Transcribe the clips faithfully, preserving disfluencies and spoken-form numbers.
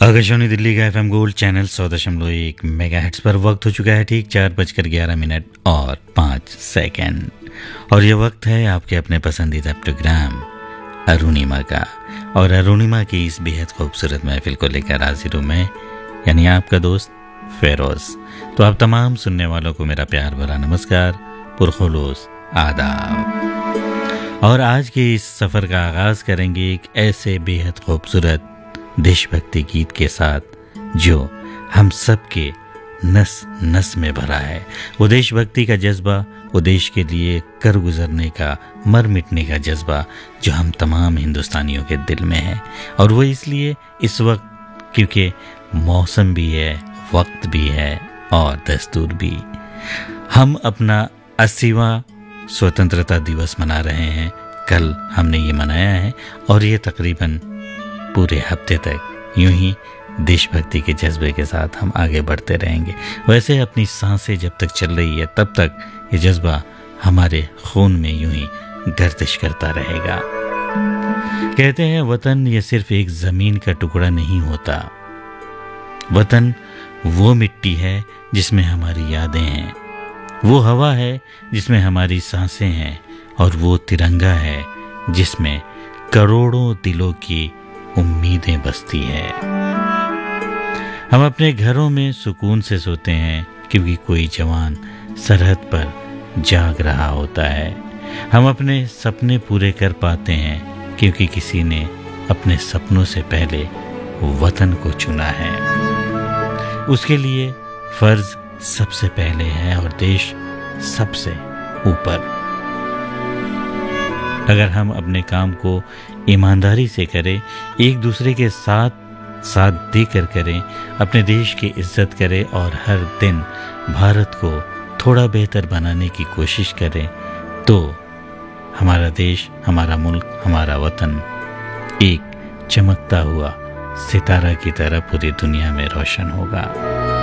आकाशवाणी दिल्ली का FM gold channel सौ दशमलव एक मेगा हेट्स पर वक्त हो चुका है ठीक चार बजकर ग्यारह मिनट और पाँच सेकंड और ये वक्त है आपके अपने पसंदीदा प्रोग्राम अरुणिमा का। और अरुणिमा की इस बेहद खूबसूरत महफिल को लेकर हाजिर हूँ मैं, यानी आपका दोस्त फेरोज। तो आप तमाम सुनने वालों को मेरा प्यार भरा नमस्कार, पुरखुलूस आदाब। और आज के इस सफ़र का आगाज़ करेंगे एक ऐसे बेहद खूबसूरत देशभक्ति गीत के साथ जो हम सब के नस नस में भरा है। वो देशभक्ति का जज्बा, वो देश के लिए कर गुजरने का, मर मिटने का जज्बा जो हम तमाम हिंदुस्तानियों के दिल में है। और वो इसलिए इस वक्त क्योंकि मौसम भी है, वक्त भी है और दस्तूर भी। हम अपना अस्सीवां स्वतंत्रता दिवस मना रहे हैं। कल हमने ये मनाया है और ये तकरीबन पूरे हफ्ते तक यूं ही देशभक्ति के जज्बे के साथ हम आगे बढ़ते रहेंगे। वैसे अपनी सांसें जब तक चल रही है तब तक ये जज्बा हमारे खून में यूं ही गर्दिश करता रहेगा। कहते हैं वतन ये सिर्फ एक ज़मीन का टुकड़ा नहीं होता, वतन वो मिट्टी है जिसमें हमारी यादें हैं, वो हवा है जिसमें हमारी सांसें हैं और वो तिरंगा है जिसमें करोड़ों दिलों की उम्मीदें बसती है। हम अपने घरों में सुकून से सोते हैं क्योंकि कोई जवान सरहद पर जाग रहा होता है। हम अपने सपने पूरे कर पाते हैं क्योंकि किसी ने अपने सपनों से पहले वतन को चुना है। उसके लिए फर्ज सबसे पहले है और देश सबसे ऊपर। अगर हम अपने काम को ईमानदारी से करें, एक दूसरे के साथ साथ देकर करें, अपने देश की इज्जत करें और हर दिन भारत को थोड़ा बेहतर बनाने की कोशिश करें, तो हमारा देश, हमारा मुल्क, हमारा वतन एक चमकता हुआ सितारा की तरह पूरी दुनिया में रोशन होगा।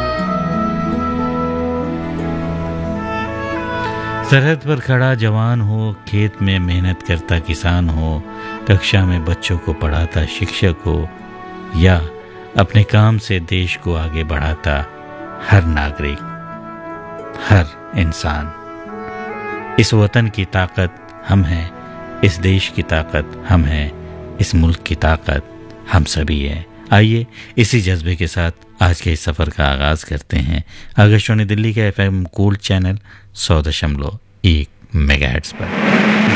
सरहद पर खड़ा जवान हो, खेत में मेहनत करता किसान हो, कक्षा में बच्चों को पढ़ाता शिक्षक हो या अपने काम से देश को आगे बढ़ाता हर नागरिक, हर इंसान। इस वतन की ताकत हम हैं, इस देश की ताकत हम हैं, इस मुल्क की ताकत हम सभी हैं। आइए इसी जज्बे के साथ आज के इस सफ़र का आगाज़ करते हैं आकाशवाणी दिल्ली के एफएम गोल्ड चैनल सौ दशमलव एक मेगाहर्ट्ज़ पर।